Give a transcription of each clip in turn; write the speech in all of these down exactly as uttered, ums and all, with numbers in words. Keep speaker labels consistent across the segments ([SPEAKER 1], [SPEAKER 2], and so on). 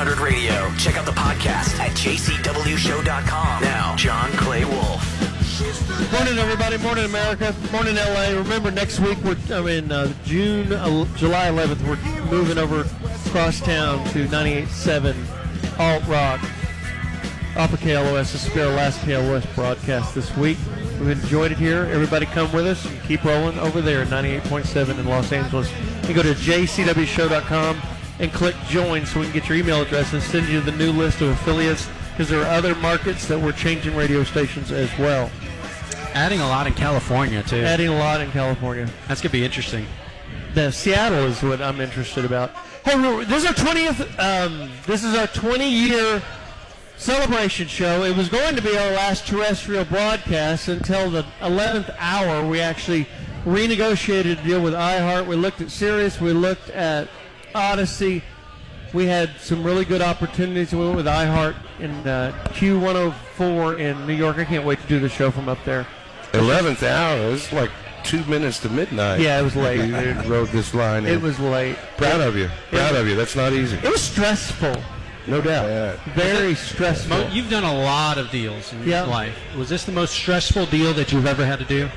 [SPEAKER 1] hundred Radio. Check out the podcast at j c w show dot com. Now, John Clay Wolf.
[SPEAKER 2] Morning, everybody. Morning, America. Morning, L A. Remember, next week, we're, I mean, uh, June, uh, July eleventh, we're moving over across town to ninety-eight point seven Alt Rock off of K L O S. This will be our last K L O S broadcast this week. We've enjoyed it here. Everybody come with us and keep rolling over there at ninety-eight point seven in Los Angeles. You go to j c w show dot com and click join so we can get your email address and send you the new list of affiliates, because there are other markets that we're changing radio stations as well.
[SPEAKER 3] Adding a lot in California, too.
[SPEAKER 2] Adding a lot in California.
[SPEAKER 3] That's going to be interesting.
[SPEAKER 2] The Seattle is what I'm interested about. Hey, this is our twentieth, um, this is our twenty-year celebration show. It was going to be our last terrestrial broadcast until the eleventh hour. We actually renegotiated a deal with iHeart. We looked at Sirius. We looked at Odyssey. We had some really good opportunities. We went with iHeart in uh, Q one oh four in New York. I can't wait to do the show from up there.
[SPEAKER 4] eleventh hour is like two minutes to midnight.
[SPEAKER 2] Yeah, it was late.
[SPEAKER 4] They rode this line in.
[SPEAKER 2] It was late.
[SPEAKER 4] Proud of you. Proud of you. That's not easy.
[SPEAKER 2] It was stressful.
[SPEAKER 4] No doubt. Yeah.
[SPEAKER 2] Very stressful.
[SPEAKER 3] Mo, you've done a lot of deals in
[SPEAKER 2] yeah.
[SPEAKER 3] your life. Was this the most stressful deal that you've ever had to do?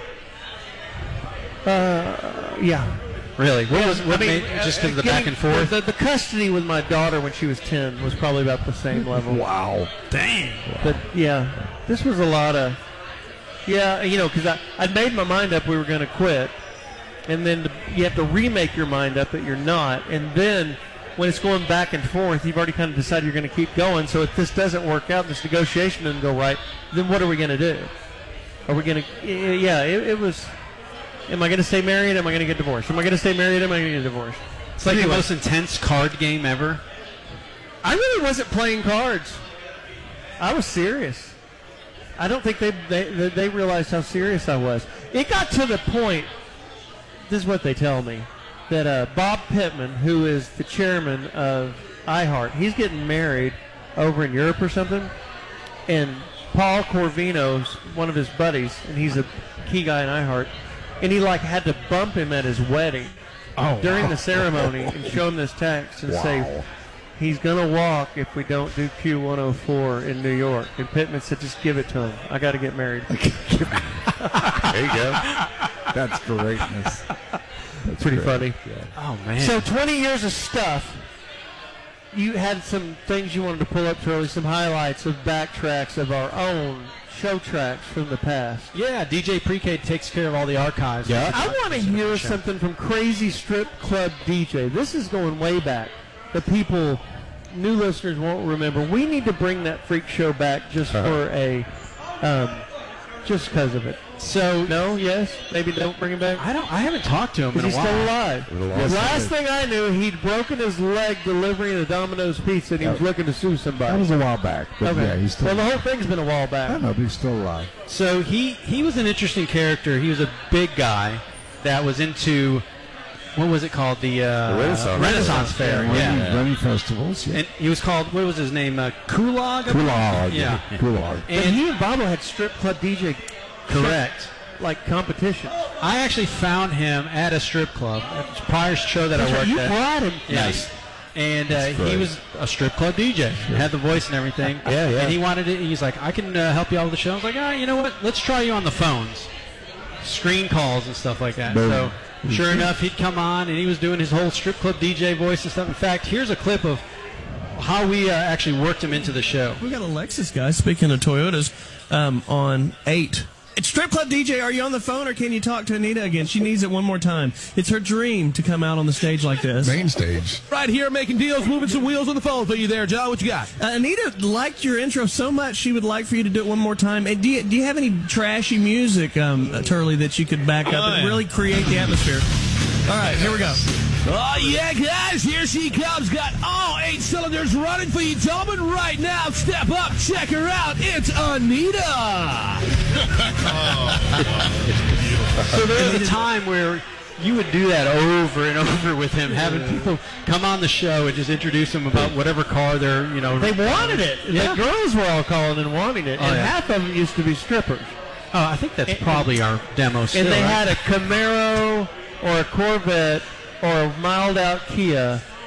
[SPEAKER 2] Uh, yeah.
[SPEAKER 3] Really? What was what
[SPEAKER 2] I mean,
[SPEAKER 3] made, just because of the
[SPEAKER 2] getting,
[SPEAKER 3] back and forth?
[SPEAKER 2] The, the custody with my daughter when she was ten was probably about the same level.
[SPEAKER 4] Wow.
[SPEAKER 3] Dang.
[SPEAKER 2] But, yeah, this was a lot of, yeah, you know, because I I'd made my mind up we were going to quit, and then you have to remake your mind up that you're not, and then when it's going back and forth, you've already kind of decided you're going to keep going. So if this doesn't work out, this negotiation doesn't go right, then what are we going to do? Are we going to, yeah, it, it was... Am I going to stay married? Am I going to get divorced? Am I going to stay married? Am I going to get divorced?
[SPEAKER 3] It's like anyway. The most intense card game ever.
[SPEAKER 2] I really wasn't playing cards. I was serious. I don't think they, they they realized how serious I was. It got to the point, this is what they tell me, that uh, Bob Pittman, who is the chairman of iHeart, he's getting married over in Europe or something, and Paul Corvino's one of his buddies, and he's a key guy in iHeart, and he like had to bump him at his wedding
[SPEAKER 4] oh,
[SPEAKER 2] during
[SPEAKER 4] wow.
[SPEAKER 2] the ceremony and show him this text and
[SPEAKER 4] wow.
[SPEAKER 2] say, he's going to walk if we don't do Q one oh four in New York. And Pittman said, just give it to him. I got to get married.
[SPEAKER 4] There you go.
[SPEAKER 5] That's greatness.
[SPEAKER 2] That's pretty
[SPEAKER 5] great.
[SPEAKER 2] funny.
[SPEAKER 5] Yeah.
[SPEAKER 3] Oh, man.
[SPEAKER 2] So twenty years of stuff. You had some things you wanted to pull up, Charlie, some highlights of backtracks of our own show tracks from the past.
[SPEAKER 3] Yeah, D J Pre-K takes care of all the archives.
[SPEAKER 2] Yeah. I want to hear something from Crazy Strip Club D J. This is going way back. The people, new listeners won't remember. We need to bring that freak show back just uh-huh. for a, um, just because of it.
[SPEAKER 3] So
[SPEAKER 2] no, yes, maybe don't bring him back.
[SPEAKER 3] I don't. I haven't talked to him in a
[SPEAKER 2] he's
[SPEAKER 3] while.
[SPEAKER 2] Still alive.
[SPEAKER 4] Yes,
[SPEAKER 2] last thing I knew, he'd broken his leg delivering a Domino's pizza, and he was looking to sue somebody.
[SPEAKER 5] That was a while back. But
[SPEAKER 2] okay.
[SPEAKER 5] Yeah, he's still.
[SPEAKER 2] Well, the whole thing's been a while back.
[SPEAKER 5] I don't know, but he's still alive.
[SPEAKER 3] So he he was an interesting character. He was a big guy that was into. What was it called? The, uh,
[SPEAKER 4] the Renaissance,
[SPEAKER 3] Renaissance Fair.
[SPEAKER 5] Yeah,
[SPEAKER 3] yeah.
[SPEAKER 5] yeah. Running festivals. Yeah.
[SPEAKER 3] And he was called. What was his name? Uh, Kulog.
[SPEAKER 5] Kulog.
[SPEAKER 3] Yeah.
[SPEAKER 5] yeah. Kulog.
[SPEAKER 2] And, and he and Bobo had strip club D J.
[SPEAKER 3] Correct.
[SPEAKER 2] Like competition.
[SPEAKER 3] I actually found him at a strip club. At the prior show that
[SPEAKER 2] That's
[SPEAKER 3] I worked
[SPEAKER 2] right. You
[SPEAKER 3] at.
[SPEAKER 2] brought him.
[SPEAKER 3] Yes. And uh, he was a strip club D J. Sure. Had the voice and everything.
[SPEAKER 4] Yeah, yeah.
[SPEAKER 3] And he wanted it. He's like, I can uh, help you out with the show. I was like, ah, you know what? Let's try you on the phones, screen calls and stuff like that.
[SPEAKER 5] Boom.
[SPEAKER 3] So sure enough, he'd come on and he was doing his whole strip club D J voice and stuff. In fact, here's a clip of how we uh, actually worked him into the show.
[SPEAKER 6] We got a Lexus guy, speaking of Toyotas, um, on eight. It's Strip Club D J. Are you on the phone, or can you talk to Anita again? She needs it one more time. It's her dream to come out on the stage like this.
[SPEAKER 5] Main stage.
[SPEAKER 6] Right here, making deals, moving some wheels on the phone for you there, John. What you got? Uh, Anita liked your intro so much she would like for you to do it one more time. And do you, do you have any trashy music, um, Turley, that you could back up oh, and yeah. really create the atmosphere? All right, here we go. Oh, yeah, guys, here she comes. Got all eight cylinders running for you, gentlemen, right now. Step up, check her out. It's Anita.
[SPEAKER 3] So there was a time where you would do that over and over with him, having people come on the show and just introduce them about whatever car they're, you know.
[SPEAKER 2] They wanted it.
[SPEAKER 3] Yeah.
[SPEAKER 2] The girls were all calling and wanting it,
[SPEAKER 3] oh,
[SPEAKER 2] and
[SPEAKER 3] yeah.
[SPEAKER 2] half of them used to be strippers.
[SPEAKER 3] Oh, I think that's
[SPEAKER 2] and,
[SPEAKER 3] probably our demo still,
[SPEAKER 2] And they
[SPEAKER 3] right?
[SPEAKER 2] had a Camaro or a Corvette or a mild-out Kia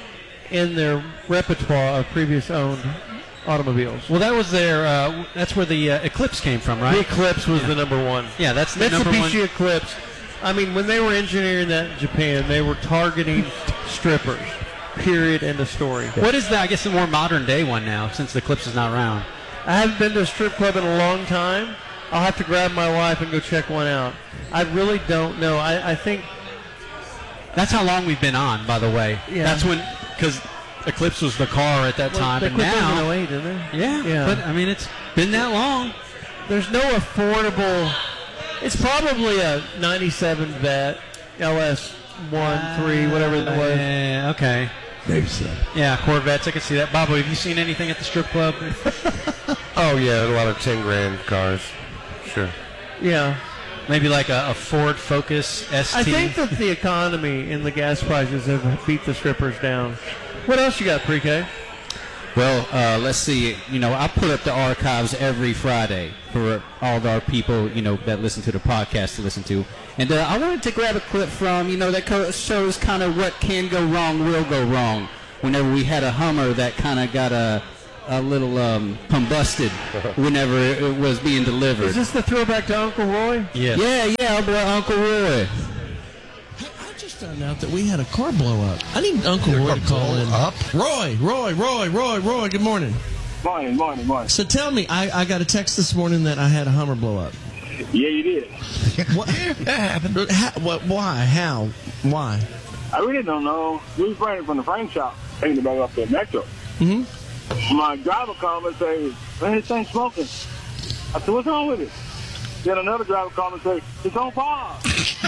[SPEAKER 2] in their repertoire of previous owned automobiles.
[SPEAKER 3] Well, that was their. Uh, that's where the uh, Eclipse came from, right?
[SPEAKER 2] The Eclipse was
[SPEAKER 3] Yeah.
[SPEAKER 2] the number one.
[SPEAKER 3] Yeah, that's the number one.
[SPEAKER 2] Mitsubishi Eclipse. I mean, when they were engineering that in Japan, they were targeting strippers. Period. End of story.
[SPEAKER 3] What is that? I guess the more modern day one now, since the Eclipse is not around.
[SPEAKER 2] I haven't been to a strip club in a long time. I'll have to grab my wife and go check one out. I really don't know. I, I think
[SPEAKER 3] That's how long we've been on, by the way.
[SPEAKER 2] Yeah.
[SPEAKER 3] That's when, because Eclipse was the car at that
[SPEAKER 2] well,
[SPEAKER 3] time,
[SPEAKER 2] they
[SPEAKER 3] and
[SPEAKER 2] quit those in
[SPEAKER 3] now,
[SPEAKER 2] oh eight, didn't they?
[SPEAKER 3] yeah,
[SPEAKER 2] Yeah.
[SPEAKER 3] But I mean, it's been that long.
[SPEAKER 2] There's no affordable. It's probably a ninety-seven Vet L S one, three, whatever that was.
[SPEAKER 3] Yeah, okay.
[SPEAKER 5] Maybe so.
[SPEAKER 3] Yeah, Corvettes. I can see that. Bobo, have you seen anything at the strip club?
[SPEAKER 4] Oh yeah, a lot of ten grand cars. Sure.
[SPEAKER 2] Yeah.
[SPEAKER 3] Maybe like a, a Ford Focus S T.
[SPEAKER 2] I think that the economy and the gas prices have beat the strippers down. What else you got, Pre-K?
[SPEAKER 7] Well, uh, let's see. You know, I put up the archives every Friday for all of our people, you know, that listen to the podcast to listen to. And uh, I wanted to grab a clip from, you know, that co- shows kind of what can go wrong, will go wrong. Whenever we had a Hummer that kind of got a, a little um, combusted whenever it was being delivered.
[SPEAKER 2] Is this the throwback to Uncle Roy?
[SPEAKER 3] Yes.
[SPEAKER 7] Yeah, yeah, our boy Uncle Roy.
[SPEAKER 6] I just found out that we had a car blow up. I need Uncle Roy to call in.
[SPEAKER 5] Up?
[SPEAKER 6] Roy, Roy, Roy, Roy, Roy, good morning.
[SPEAKER 8] Morning, morning, morning.
[SPEAKER 6] So tell me, I, I got a text this morning that I had a Hummer blow up.
[SPEAKER 8] Yeah, you did.
[SPEAKER 6] What?
[SPEAKER 5] That happened.
[SPEAKER 6] How, what? Why? How? Why?
[SPEAKER 8] I really don't know. We was running from the frame shop, taking it back up to Metro. Mm-hmm. My driver called me and said, man, this thing's smoking. I said, what's wrong with it? Then another driver called me and said, it's on fire.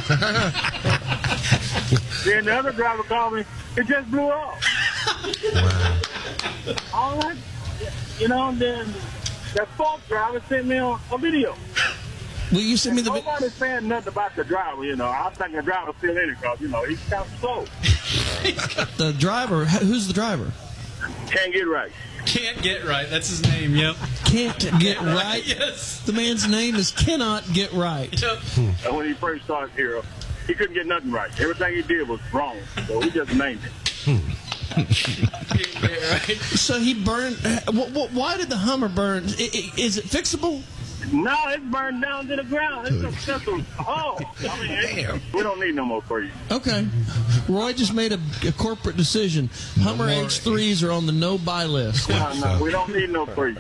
[SPEAKER 8] Then the other driver called me, it just blew up. All right. You know, then that fourth driver sent me a, a video.
[SPEAKER 6] Will you send me the? Vi-
[SPEAKER 8] Nobody's saying nothing about the driver, you know. I think the driver's still in it because, you know, he's kind of slow.
[SPEAKER 6] the driver. Who's the driver?
[SPEAKER 8] Can't get right.
[SPEAKER 3] Can't get right. That's his name. Yep.
[SPEAKER 6] Can't get right.
[SPEAKER 3] Yes.
[SPEAKER 6] The man's name is Cannot Get Right.
[SPEAKER 3] Yep.
[SPEAKER 8] And when he first started here, he couldn't get nothing right. Everything he did was wrong. So we just named it.
[SPEAKER 6] So he burned. wh- wh- Why did the Hummer burn? I- I- Is it fixable?
[SPEAKER 8] No, it's burned down to the ground. It's a simple hole. I mean, it- we don't need no more for you.
[SPEAKER 6] Okay. Roy just made a, a corporate decision. Hummer H threes are on the no-buy list.
[SPEAKER 8] No, no, we don't need no for you.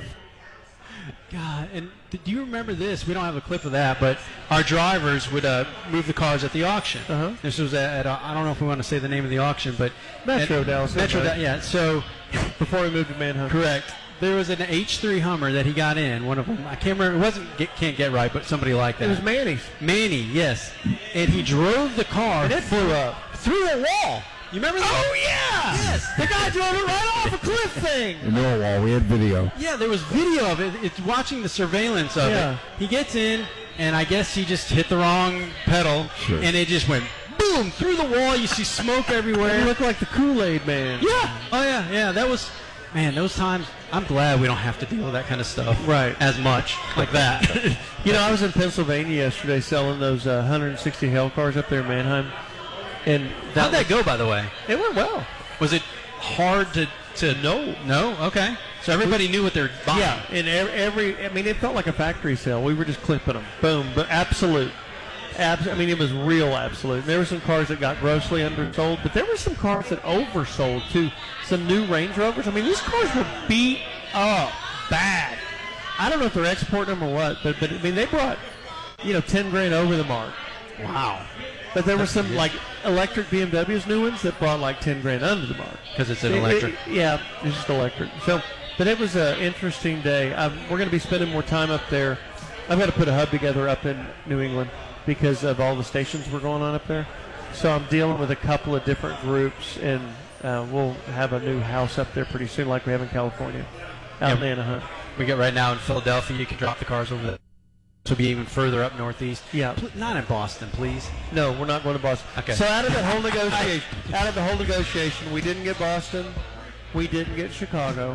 [SPEAKER 3] God, and th- do you remember this? We don't have a clip of that, but our drivers would uh, move the cars at the auction.
[SPEAKER 2] Uh-huh.
[SPEAKER 3] This was at, at uh, I don't know if we want to say the name of the auction, but
[SPEAKER 2] Metro
[SPEAKER 3] at,
[SPEAKER 2] Dallas.
[SPEAKER 3] Metro,
[SPEAKER 2] right?
[SPEAKER 3] Da- yeah. So
[SPEAKER 2] Before we moved to Manhunt.
[SPEAKER 3] correct. There was an H three Hummer that he got in. One of them, I can't remember. It wasn't get, Can't Get Right, but somebody like that.
[SPEAKER 2] It was Manny's.
[SPEAKER 3] Manny, yes. And he drove the car
[SPEAKER 2] And it flew up.
[SPEAKER 3] through a wall. You remember that?
[SPEAKER 2] Oh, yeah!
[SPEAKER 3] Yes.
[SPEAKER 2] The guy drove it right off a cliff thing.
[SPEAKER 5] In Norwalk, we had video.
[SPEAKER 3] Yeah, there was video of it. It's watching the surveillance of
[SPEAKER 2] Yeah.
[SPEAKER 3] it. He gets in, and I guess he just hit the wrong pedal,
[SPEAKER 5] Sure.
[SPEAKER 3] and it just went boom through the wall. You see smoke
[SPEAKER 2] He
[SPEAKER 3] everywhere.
[SPEAKER 2] looked like the Kool-Aid man.
[SPEAKER 3] Yeah. Oh yeah, yeah. That was, man. Those times. I'm glad we don't have to deal with that kind of stuff.
[SPEAKER 2] Right.
[SPEAKER 3] As much like that.
[SPEAKER 2] You know, I was in Pennsylvania yesterday selling those uh, one hundred sixty Hell cars up there in Manheim. And that
[SPEAKER 3] How'd that go, by the way?
[SPEAKER 2] It went well.
[SPEAKER 3] Was it hard to to know? No. Okay. So everybody knew what they're buying.
[SPEAKER 2] Yeah, and every, every, I mean, it felt like a factory sale. We were just clipping them. Boom, but absolute. Abs- I mean, it was real absolute. There were some cars that got grossly undersold, but there were some cars that oversold, too. Some new Range Rovers. I mean, these cars were beat up bad. I don't know if they're exporting them or what, but, but I mean, they brought, you know, ten grand over the mark.
[SPEAKER 3] Wow.
[SPEAKER 2] But there were some, like, electric B M Ws, new ones, that brought, like, ten grand under the mark.
[SPEAKER 3] Because it's an
[SPEAKER 2] It-
[SPEAKER 3] electric.
[SPEAKER 2] it- yeah, it's just electric. So, but it was an interesting day. Um, we're going to be spending more time up there. I've got to put a hub together up in New England because of all the stations we're going on up there. So I'm dealing with a couple of different groups, and uh, we'll have a new house up there pretty soon, like we have in California, out in Anaheim.
[SPEAKER 3] We get right now in Philadelphia. You can drop the cars over there. So be even further up northeast.
[SPEAKER 2] Yeah.
[SPEAKER 3] Pl- not in Boston, please.
[SPEAKER 2] No, we're not going to Boston.
[SPEAKER 3] Okay.
[SPEAKER 2] So out of the whole negotiation, out of the whole negotiation, we didn't get Boston, we didn't get Chicago.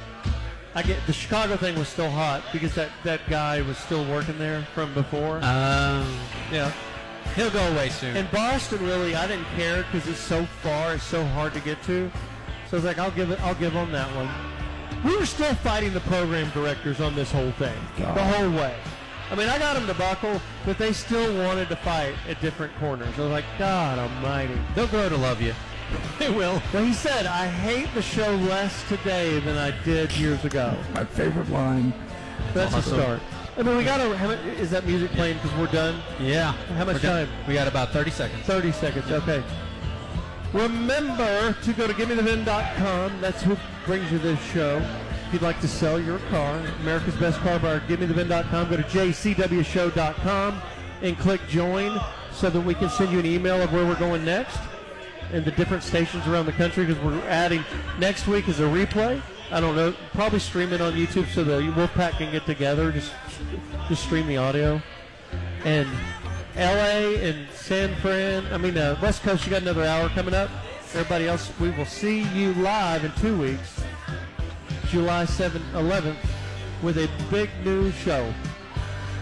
[SPEAKER 2] I get the Chicago thing was still hot because that, that guy was still working there from before.
[SPEAKER 3] Um,
[SPEAKER 2] yeah.
[SPEAKER 3] he'll go away soon.
[SPEAKER 2] And Boston, really, I didn't care because it's so far, it's so hard to get to. So I was like, I'll give it. I'll give them that one. We were still fighting the program directors on this whole thing
[SPEAKER 5] God.
[SPEAKER 2] the whole way. I mean, I got them to buckle, but they still wanted to fight at different corners. I was like, God Almighty.
[SPEAKER 3] They'll grow to love you.
[SPEAKER 2] They will. Well, he said, I hate the show less today than I did years ago.
[SPEAKER 5] My favorite line.
[SPEAKER 2] That's
[SPEAKER 3] Awesome.
[SPEAKER 2] a start. I mean, we got to. How much, is that music playing because we're done?
[SPEAKER 3] Yeah.
[SPEAKER 2] How much
[SPEAKER 3] We're done.
[SPEAKER 2] time?
[SPEAKER 3] We got about thirty seconds.
[SPEAKER 2] thirty seconds, okay. Remember to go to give me the vin dot com. That's who brings you this show. If you'd like to sell your car, America's Best Car Buyer, give me the vin dot com. Go to j c w show dot com and click join so that we can send you an email of where we're going next and the different stations around the country, because we're adding next week is a replay. I don't know, probably stream it on YouTube so the Wolfpack can get together, just just stream the audio. And L A and San Fran, I mean uh, West Coast, you got another hour coming up. Everybody else, we will see you live in two weeks, July seventh, eleventh, with a big new show.